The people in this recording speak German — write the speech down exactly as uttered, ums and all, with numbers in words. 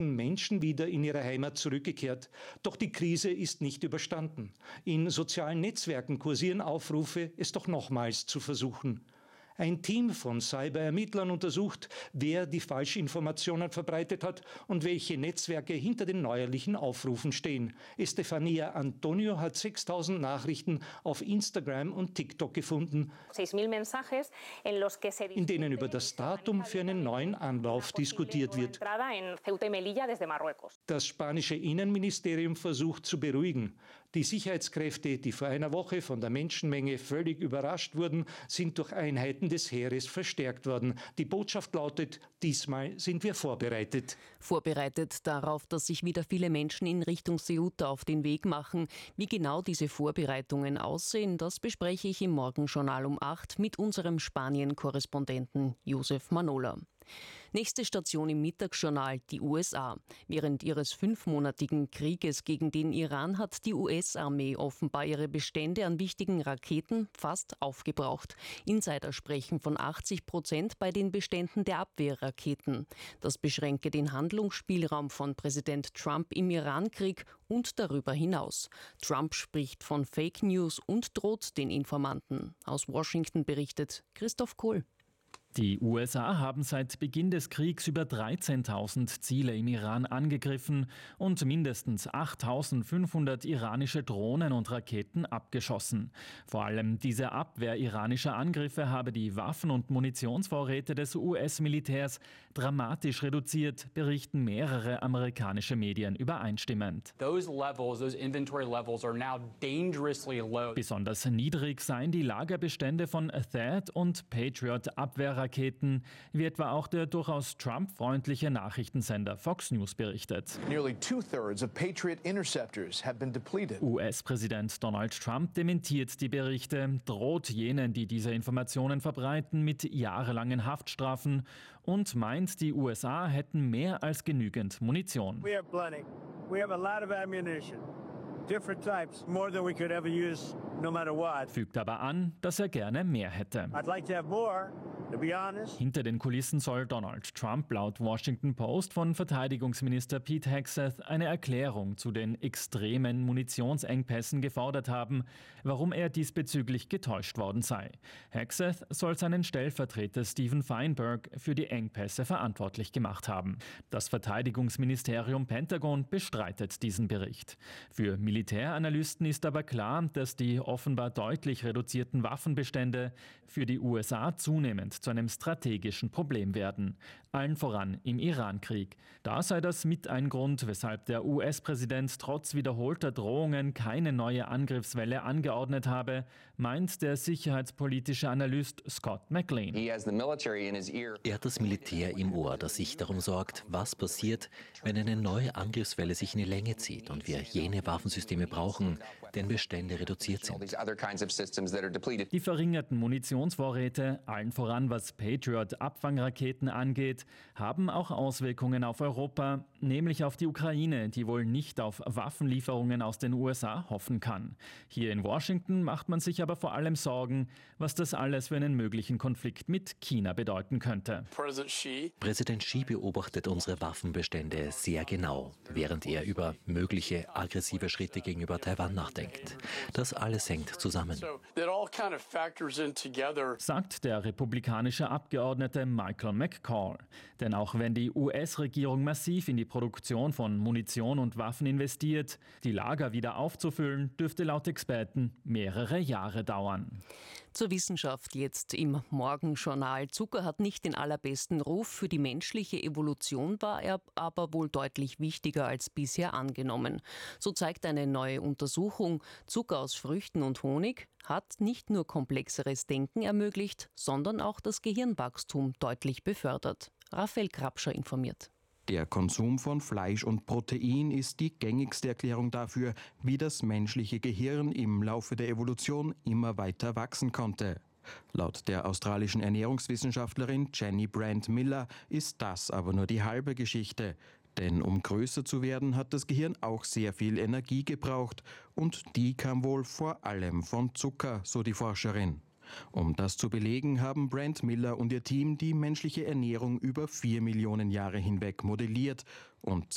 Menschen wieder in ihre Heimat zurückgekehrt. Doch die Krise ist nicht überstanden. In sozialen Netzwerken kursieren Aufrufe, es doch nochmals zu versuchen. Ein Team von Cyberermittlern untersucht, wer die Falschinformationen verbreitet hat und welche Netzwerke hinter den neuerlichen Aufrufen stehen. Estefania Antonio hat sechstausend Nachrichten auf Instagram und TikTok gefunden, in denen über das Datum für einen neuen Anlauf diskutiert wird. Das spanische Innenministerium versucht zu beruhigen. Die Sicherheitskräfte, die vor einer Woche von der Menschenmenge völlig überrascht wurden, sind durch Einheiten des Heeres verstärkt worden. Die Botschaft lautet, diesmal sind wir vorbereitet. Vorbereitet darauf, dass sich wieder viele Menschen in Richtung Ceuta auf den Weg machen. Wie genau diese Vorbereitungen aussehen, das bespreche ich im Morgenjournal um acht mit unserem Spanien-Korrespondenten Josef Manola. Nächste Station im Mittagsjournal, die U S A. Während ihres fünfmonatigen Krieges gegen den Iran hat die U S-Armee offenbar ihre Bestände an wichtigen Raketen fast aufgebraucht. Insider sprechen von achtzig Prozent bei den Beständen der Abwehrraketen. Das beschränke den Handlungsspielraum von Präsident Trump im Irankrieg und darüber hinaus. Trump spricht von Fake News und droht den Informanten. Aus Washington berichtet Christoph Kohl. Die U S A haben seit Beginn des Kriegs über dreizehntausend Ziele im Iran angegriffen und mindestens achttausendfünfhundert iranische Drohnen und Raketen abgeschossen. Vor allem diese Abwehr iranischer Angriffe habe die Waffen- und Munitionsvorräte des U S-Militärs dramatisch reduziert, berichten mehrere amerikanische Medien übereinstimmend. Those levels, those inventory levels are now dangerously low. Besonders niedrig seien die Lagerbestände von T H A A D und Patriot-Abwehrraketen, wie etwa auch der durchaus Trump-freundliche Nachrichtensender Fox News berichtet. Nearly two-thirds of Patriot interceptors have been depleted. U S-Präsident Donald Trump dementiert die Berichte, droht jenen, die diese Informationen verbreiten, mit jahrelangen Haftstrafen und meint, die U S A hätten mehr als genügend Munition. We have plenty. We have a lot of ammunition. Different types, more than we could ever use, no matter what. Fügt aber an, dass er gerne mehr hätte. I'd like to have more. Hinter den Kulissen soll Donald Trump laut Washington Post von Verteidigungsminister Pete Hegseth eine Erklärung zu den extremen Munitionsengpässen gefordert haben, warum er diesbezüglich getäuscht worden sei. Hegseth soll seinen Stellvertreter Stephen Feinberg für die Engpässe verantwortlich gemacht haben. Das Verteidigungsministerium Pentagon bestreitet diesen Bericht. Für Militäranalysten ist aber klar, dass die offenbar deutlich reduzierten Waffenbestände für die U S A zunehmend zu einem strategischen Problem werden. Allen voran im Irankrieg. Da sei das mit ein Grund, weshalb der U S-Präsident trotz wiederholter Drohungen keine neue Angriffswelle angeordnet habe, meint der sicherheitspolitische Analyst Scott McLean. Er hat das Militär im Ohr, das sich darum sorgt, was passiert, wenn eine neue Angriffswelle sich in die Länge zieht und wir jene Waffensysteme brauchen, deren Bestände reduziert sind. Die verringerten Munitionsvorräte, allen voran was Patriot-Abfangraketen angeht, haben auch Auswirkungen auf Europa, nämlich auf die Ukraine, die wohl nicht auf Waffenlieferungen aus den U S A hoffen kann. Hier in Washington macht man sich aber vor allem Sorgen, was das alles für einen möglichen Konflikt mit China bedeuten könnte. Präsident Xi beobachtet unsere Waffenbestände sehr genau, während er über mögliche aggressive Schritte gegenüber Taiwan nachdenkt. Das alles hängt zusammen. Sagt der republikanische Abgeordnete Michael McCall. Denn auch wenn die U S-Regierung massiv in die Produktion von Munition und Waffen investiert, die Lager wieder aufzufüllen, dürfte laut Experten mehrere Jahre dauern. Zur Wissenschaft jetzt im Morgenjournal. Zucker hat nicht den allerbesten Ruf. Für die menschliche Evolution war er aber wohl deutlich wichtiger als bisher angenommen. So zeigt eine neue Untersuchung, Zucker aus Früchten und Honig hat nicht nur komplexeres Denken ermöglicht, sondern auch das Gehirnwachstum deutlich befördert. Raphael Krapscher informiert. Der Konsum von Fleisch und Protein ist die gängigste Erklärung dafür, wie das menschliche Gehirn im Laufe der Evolution immer weiter wachsen konnte. Laut der australischen Ernährungswissenschaftlerin Jenny Brand Miller ist das aber nur die halbe Geschichte. Denn um größer zu werden, hat das Gehirn auch sehr viel Energie gebraucht und die kam wohl vor allem von Zucker, so die Forscherin. Um das zu belegen, haben Brand Miller und ihr Team die menschliche Ernährung über vier Millionen Jahre hinweg modelliert und